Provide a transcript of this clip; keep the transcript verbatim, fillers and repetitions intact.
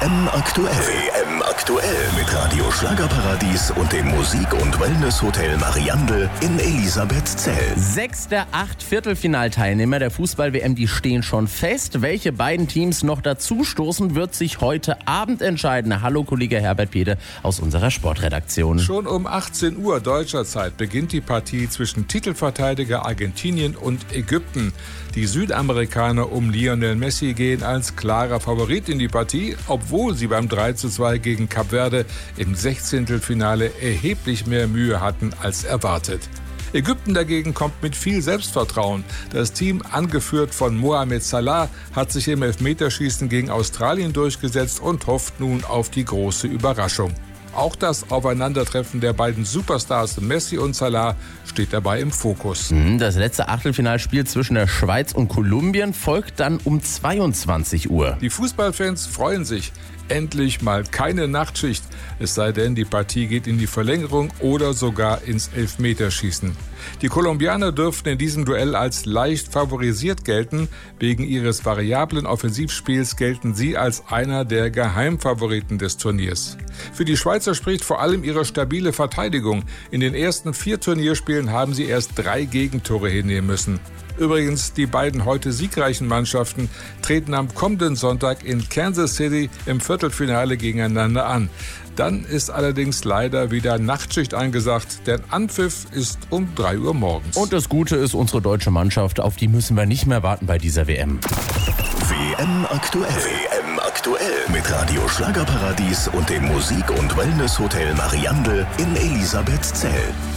M aktuell. W M aktuell mit Radio Schlagerparadies und dem Musik- und Wellness-Hotel Mariandel in Elisabethzell. Sechs der acht Viertelfinalteilnehmer der Fußball-W M, die stehen schon fest. Welche beiden Teams noch dazustoßen, wird sich heute Abend entscheiden. Hallo Kollege Herbert Pede aus unserer Sportredaktion. Schon um achtzehn Uhr deutscher Zeit beginnt die Partie zwischen Titelverteidiger Argentinien und Ägypten. Die Südamerikaner um Lionel Messi gehen als klarer Favorit in die Partie, obwohl sie beim drei zu zwei gegen Kap Verde im Sechzehntelfinale erheblich mehr Mühe hatten als erwartet. Ägypten dagegen kommt mit viel Selbstvertrauen. Das Team, angeführt von Mohamed Salah, hat sich im Elfmeterschießen gegen Australien durchgesetzt und hofft nun auf die große Überraschung. Auch das Aufeinandertreffen der beiden Superstars Messi und Salah steht dabei im Fokus. Das letzte Achtelfinalspiel zwischen der Schweiz und Kolumbien folgt dann um zweiundzwanzig Uhr. Die Fußballfans freuen sich. Endlich mal keine Nachtschicht, es sei denn, die Partie geht in die Verlängerung oder sogar ins Elfmeterschießen. Die Kolumbianer dürften in diesem Duell als leicht favorisiert gelten. Wegen ihres variablen Offensivspiels gelten sie als einer der Geheimfavoriten des Turniers. Für die Schweizer spricht vor allem ihre stabile Verteidigung. In den ersten vier Turnierspielen haben sie erst drei Gegentore hinnehmen müssen. Übrigens, die beiden heute siegreichen Mannschaften treten am kommenden Sonntag in Kansas City im Viertelfinale gegeneinander an. Dann ist allerdings leider wieder Nachtschicht angesagt, denn Anpfiff ist um drei Uhr morgens. Und das Gute ist, unsere deutsche Mannschaft, auf die müssen wir nicht mehr warten bei dieser W M. W M aktuell. W M aktuell mit Radio Schlagerparadies und dem Musik- und Wellness-Hotel Mariandel in Elisabethzell.